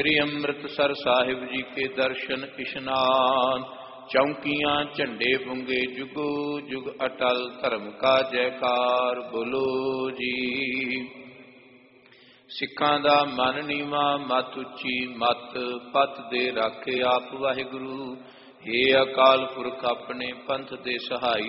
श्री अमृतसर साहिब जी के दर्शन इशनान। चौंकियां झंडे पुंगे जुगो जुग अटल, धर्म का जयकार बोलो जी। सिखां दा मन नीवा मत उची मत, पत दे राखे आप वाहिगुरु। हे अकाल पुरख अपने पंथ दे सहाई,